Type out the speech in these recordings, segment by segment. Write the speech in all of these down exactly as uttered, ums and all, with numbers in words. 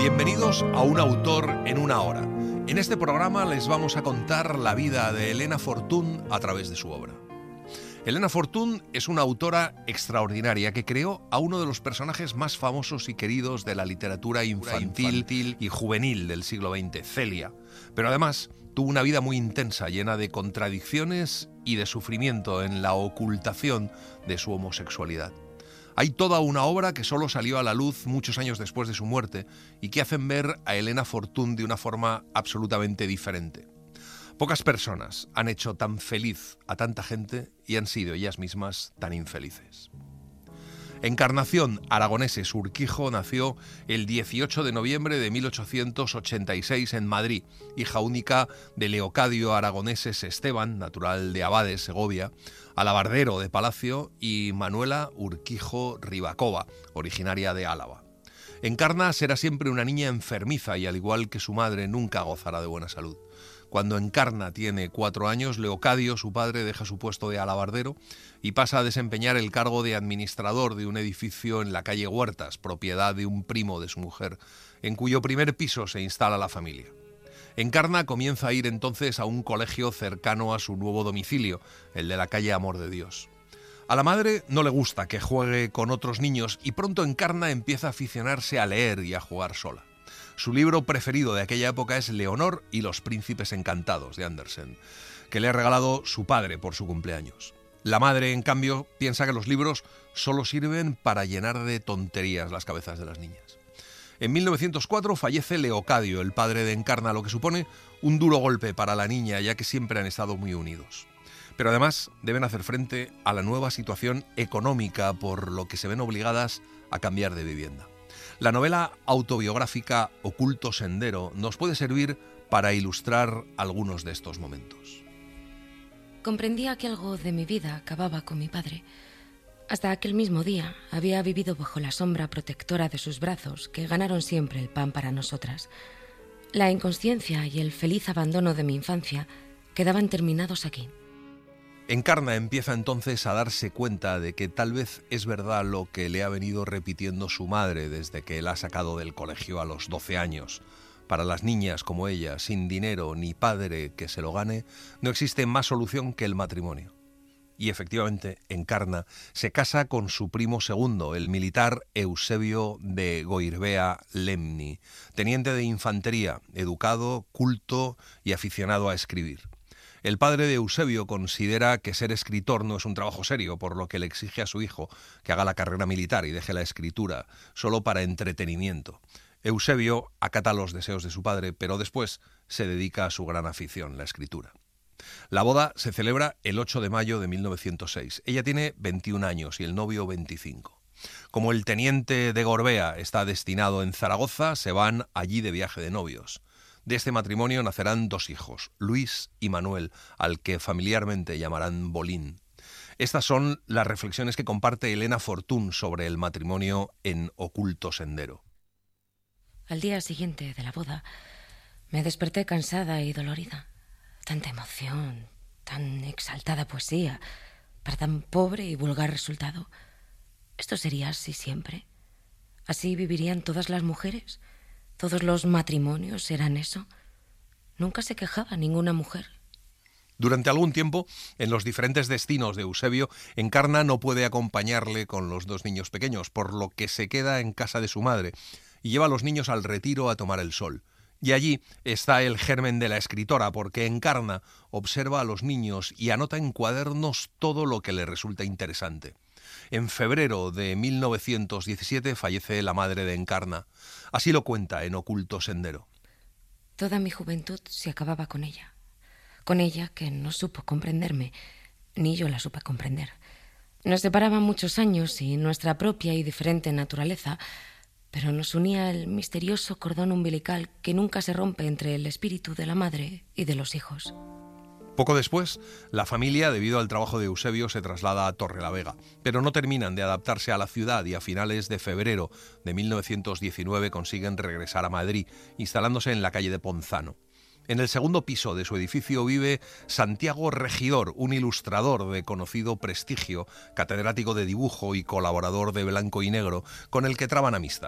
Bienvenidos a Un autor en una hora. En este programa les vamos a contar la vida de Elena Fortún a través de su obra. Elena Fortún es una autora extraordinaria que creó a uno de los personajes más famosos y queridos de la literatura infantil, infantil y juvenil del siglo veinte, Celia. Pero además tuvo una vida muy intensa, llena de contradicciones y de sufrimiento en la ocultación de su homosexualidad. Hay toda una obra que solo salió a la luz muchos años después de su muerte y que hacen ver a Elena Fortún de una forma absolutamente diferente. Pocas personas han hecho tan feliz a tanta gente y han sido ellas mismas tan infelices. Encarnación Aragoneses Urquijo nació el dieciocho de noviembre de mil ochocientos ochenta y seis en Madrid, hija única de Leocadio Aragoneses Esteban, natural de Abades, Segovia, alabardero de Palacio, y Manuela Urquijo Ribacova, originaria de Álava. Encarna será siempre una niña enfermiza y, al igual que su madre, nunca gozará de buena salud. Cuando Encarna tiene cuatro años, Leocadio, su padre, deja su puesto de alabardero y pasa a desempeñar el cargo de administrador de un edificio en la calle Huertas, propiedad de un primo de su mujer, en cuyo primer piso se instala la familia. Encarna comienza a ir entonces a un colegio cercano a su nuevo domicilio, el de la calle Amor de Dios. A la madre no le gusta que juegue con otros niños y pronto Encarna empieza a aficionarse a leer y a jugar sola. Su libro preferido de aquella época es Leonor y los príncipes encantados, de Andersen, que le ha regalado su padre por su cumpleaños. La madre, en cambio, piensa que los libros solo sirven para llenar de tonterías las cabezas de las niñas. En mil novecientos cuatro fallece Leocadio, el padre de Encarna, lo que supone un duro golpe para la niña, ya que siempre han estado muy unidos. Pero además deben hacer frente a la nueva situación económica, por lo que se ven obligadas a cambiar de vivienda. La novela autobiográfica Oculto Sendero nos puede servir para ilustrar algunos de estos momentos. Comprendía que algo de mi vida acababa con mi padre. Hasta aquel mismo día había vivido bajo la sombra protectora de sus brazos, que ganaron siempre el pan para nosotras. La inconsciencia y el feliz abandono de mi infancia quedaban terminados aquí. Encarna empieza entonces a darse cuenta de que tal vez es verdad lo que le ha venido repitiendo su madre desde que la ha sacado del colegio a los doce años. Para las niñas como ella, sin dinero ni padre que se lo gane, no existe más solución que el matrimonio. Y efectivamente, Encarna se casa con su primo segundo, el militar Eusebio de Goirbea Lemni, teniente de infantería, educado, culto y aficionado a escribir. El padre de Eusebio considera que ser escritor no es un trabajo serio, por lo que le exige a su hijo que haga la carrera militar y deje la escritura solo para entretenimiento. Eusebio acata los deseos de su padre, pero después se dedica a su gran afición, la escritura. La boda se celebra el ocho de mayo de mil novecientos seis. Ella tiene veintiún años y el novio veinticinco. Como el teniente de Gorbea está destinado en Zaragoza, se van allí de viaje de novios. De este matrimonio nacerán dos hijos, Luis y Manuel, al que familiarmente llamarán Bolín. Estas son las reflexiones que comparte Elena Fortún sobre el matrimonio en Oculto Sendero. Al día siguiente de la boda, me desperté cansada y dolorida. Tanta emoción, tan exaltada poesía, para tan pobre y vulgar resultado. ¿Esto sería así siempre? ¿Así vivirían todas las mujeres? ¿Todos los matrimonios eran eso? Nunca se quejaba ninguna mujer. Durante algún tiempo, en los diferentes destinos de Eusebio, Encarna no puede acompañarle con los dos niños pequeños, por lo que se queda en casa de su madre y lleva a los niños al retiro a tomar el sol. Y allí está el germen de la escritora, porque Encarna observa a los niños y anota en cuadernos todo lo que le resulta interesante. En febrero de mil novecientos diecisiete fallece la madre de Encarna. Así lo cuenta en Oculto Sendero. Toda mi juventud se acababa con ella. Con ella, que no supo comprenderme, ni yo la supe comprender. Nos separaban muchos años y nuestra propia y diferente naturaleza, pero nos unía el misterioso cordón umbilical que nunca se rompe entre el espíritu de la madre y de los hijos. Poco después, la familia, debido al trabajo de Eusebio, se traslada a Torrelavega, pero no terminan de adaptarse a la ciudad y a finales de febrero de mil novecientos diecinueve consiguen regresar a Madrid, instalándose en la calle de Ponzano. En el segundo piso de su edificio vive Santiago Regidor, un ilustrador de conocido prestigio, catedrático de dibujo y colaborador de Blanco y Negro, con el que traban amistad.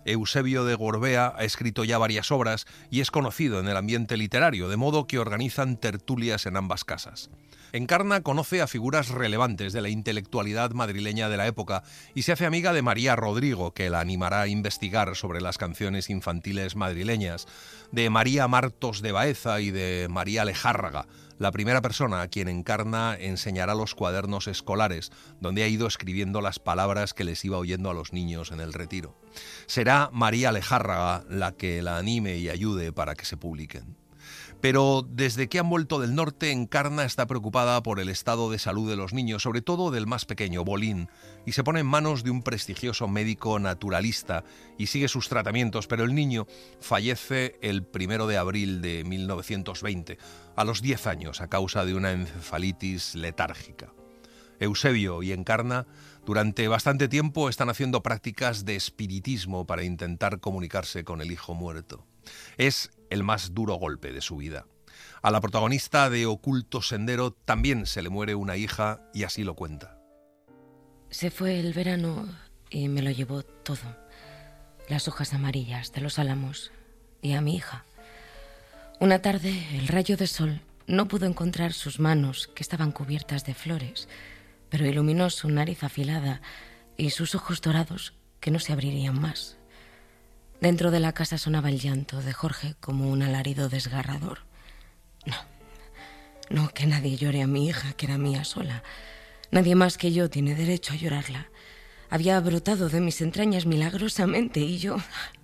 Eusebio de Gorbea ha escrito ya varias obras y es conocido en el ambiente literario, de modo que organizan tertulias en ambas casas. Encarna conoce a figuras relevantes de la intelectualidad madrileña de la época y se hace amiga de María Rodrigo, que la animará a investigar sobre las canciones infantiles madrileñas, de María Martos de Baeza y de María Lejárraga, la primera persona a quien Encarna enseñará los cuadernos escolares, donde ha ido escribiendo las palabras que les iba oyendo a los niños en el retiro. Será María Lejárraga la que la anime y ayude para que se publiquen. Pero desde que han vuelto del norte, Encarna está preocupada por el estado de salud de los niños, sobre todo del más pequeño, Bolín, y se pone en manos de un prestigioso médico naturalista y sigue sus tratamientos, pero el niño fallece el primero de abril de mil novecientos veinte, a los diez años, a causa de una encefalitis letárgica. Eusebio y Encarna durante bastante tiempo están haciendo prácticas de espiritismo para intentar comunicarse con el hijo muerto. Es el más duro golpe de su vida. A la protagonista de Oculto Sendero también se le muere una hija y así lo cuenta. Se fue el verano y me lo llevó todo. Las hojas amarillas de los álamos y a mi hija. Una tarde el rayo de sol no pudo encontrar sus manos, que estaban cubiertas de flores, pero iluminó su nariz afilada y sus ojos dorados, que no se abrirían más. Dentro de la casa sonaba el llanto de Jorge como un alarido desgarrador. No, no que nadie llore a mi hija, que era mía sola. Nadie más que yo tiene derecho a llorarla. Había brotado de mis entrañas milagrosamente y yo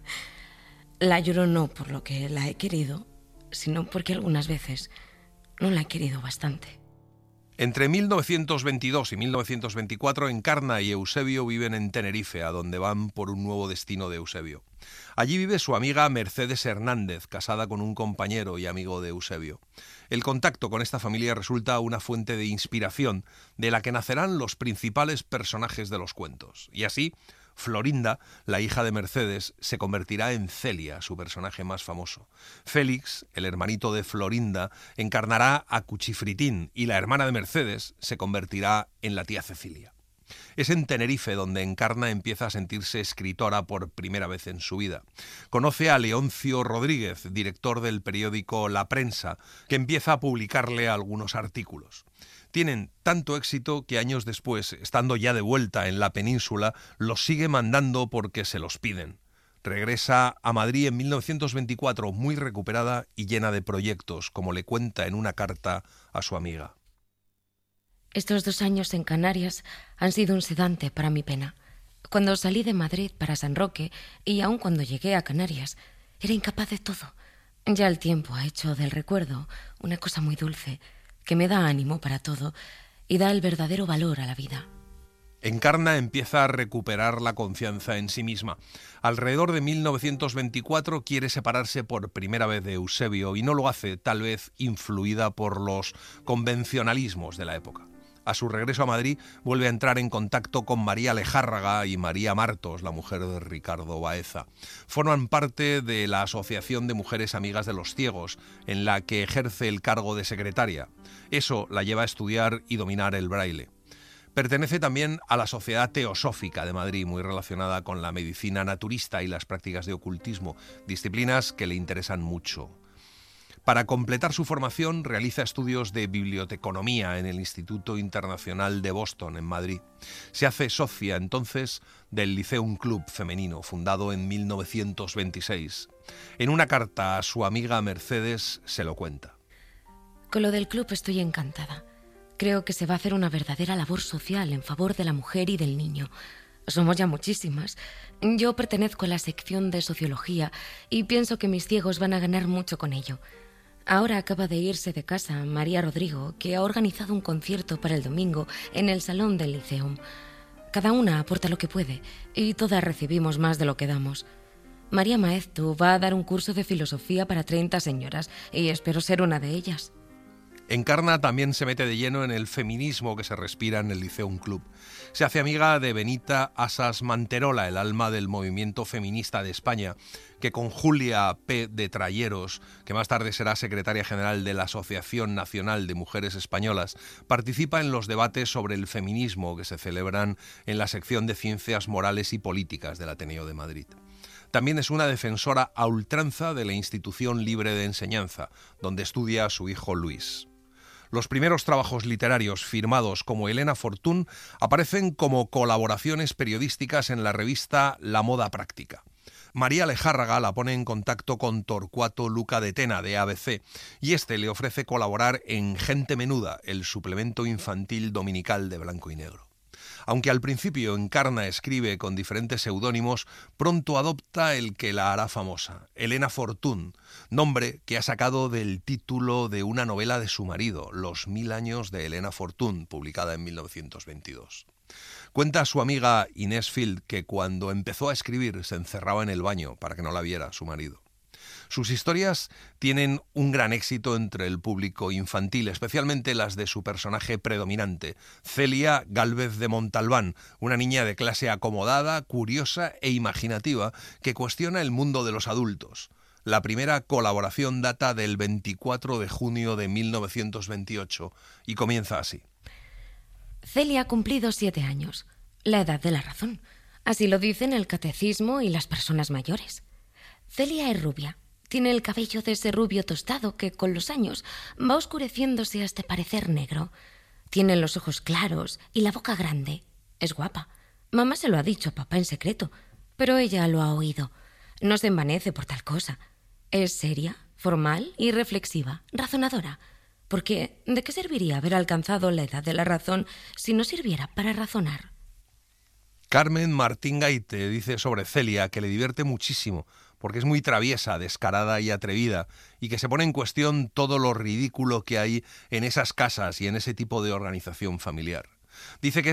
la lloro no por lo que la he querido, sino porque algunas veces no la he querido bastante. Entre mil novecientos veintidós y mil novecientos veinticuatro, Encarna y Eusebio viven en Tenerife, a donde van por un nuevo destino de Eusebio. Allí vive su amiga Mercedes Hernández, casada con un compañero y amigo de Eusebio. El contacto con esta familia resulta una fuente de inspiración de la que nacerán los principales personajes de los cuentos. Y así, Florinda, la hija de Mercedes, se convertirá en Celia, su personaje más famoso. Félix, el hermanito de Florinda, encarnará a Cuchifritín y la hermana de Mercedes se convertirá en la tía Cecilia. Es en Tenerife donde Encarna empieza a sentirse escritora por primera vez en su vida. Conoce a Leoncio Rodríguez, director del periódico La Prensa, que empieza a publicarle algunos artículos. Tienen tanto éxito que años después, estando ya de vuelta en la península, los sigue mandando porque se los piden. Regresa a Madrid en mil novecientos veinticuatro muy recuperada y llena de proyectos, como le cuenta en una carta a su amiga. Estos dos años en Canarias han sido un sedante para mi pena. Cuando salí de Madrid para San Roque y aun cuando llegué a Canarias, era incapaz de todo. Ya el tiempo ha hecho del recuerdo una cosa muy dulce, que me da ánimo para todo y da el verdadero valor a la vida. Encarna empieza a recuperar la confianza en sí misma. Alrededor de mil novecientos veinticuatro quiere separarse por primera vez de Eusebio y no lo hace, tal vez influida por los convencionalismos de la época. A su regreso a Madrid vuelve a entrar en contacto con María Lejárraga y María Martos, la mujer de Ricardo Baeza. Forman parte de la Asociación de Mujeres Amigas de los Ciegos, en la que ejerce el cargo de secretaria. Eso la lleva a estudiar y dominar el braille. Pertenece también a la Sociedad Teosófica de Madrid, muy relacionada con la medicina naturista y las prácticas de ocultismo, disciplinas que le interesan mucho. Para completar su formación, realiza estudios de biblioteconomía en el Instituto Internacional de Boston, en Madrid. Se hace socia entonces del Lyceum Club femenino, fundado en mil novecientos veintiséis. En una carta a su amiga Mercedes se lo cuenta. Con lo del club estoy encantada. Creo que se va a hacer una verdadera labor social en favor de la mujer y del niño. Somos ya muchísimas. Yo pertenezco a la sección de sociología y pienso que mis ciegos van a ganar mucho con ello. Ahora acaba de irse de casa María Rodrigo, que ha organizado un concierto para el domingo en el salón del Lyceum. Cada una aporta lo que puede y todas recibimos más de lo que damos. María Maeztu va a dar un curso de filosofía para treinta señoras y espero ser una de ellas. Encarna también se mete de lleno en el feminismo que se respira en el Lyceum Club. Se hace amiga de Benita Asas Manterola, el alma del movimiento feminista de España, que con Julia P. de Trayeros, que más tarde será secretaria general de la Asociación Nacional de Mujeres Españolas, participa en los debates sobre el feminismo que se celebran en la sección de Ciencias Morales y Políticas del Ateneo de Madrid. También es una defensora a ultranza de la Institución Libre de Enseñanza, donde estudia a su hijo Luis. Los primeros trabajos literarios firmados como Elena Fortún aparecen como colaboraciones periodísticas en la revista La Moda Práctica. María Lejárraga la pone en contacto con Torcuato Luca de Tena, de A B C, y este le ofrece colaborar en Gente Menuda, el suplemento infantil dominical de Blanco y Negro. Aunque al principio Encarna escribe con diferentes seudónimos, pronto adopta el que la hará famosa, Elena Fortún, nombre que ha sacado del título de una novela de su marido, Los mil años de Elena Fortún, publicada en mil novecientos veintidós. Cuenta su amiga Inés Field que cuando empezó a escribir se encerraba en el baño para que no la viera su marido. Sus historias tienen un gran éxito entre el público infantil, especialmente las de su personaje predominante, Celia Gálvez de Montalbán, una niña de clase acomodada, curiosa e imaginativa que cuestiona el mundo de los adultos. La primera colaboración data del veinticuatro de junio de mil novecientos veintiocho y comienza así. Celia ha cumplido siete años, la edad de la razón. Así lo dicen el catecismo y las personas mayores. Celia es rubia. Tiene el cabello de ese rubio tostado que, con los años, va oscureciéndose hasta parecer negro. Tiene los ojos claros y la boca grande. Es guapa. Mamá se lo ha dicho a papá en secreto, pero ella lo ha oído. No se envanece por tal cosa. Es seria, formal y reflexiva, razonadora. Porque, ¿de qué serviría haber alcanzado la edad de la razón si no sirviera para razonar? Carmen Martín Gaite dice sobre Celia que le divierte muchísimo, porque es muy traviesa, descarada y atrevida, y que se pone en cuestión todo lo ridículo que hay en esas casas y en ese tipo de organización familiar. Dice que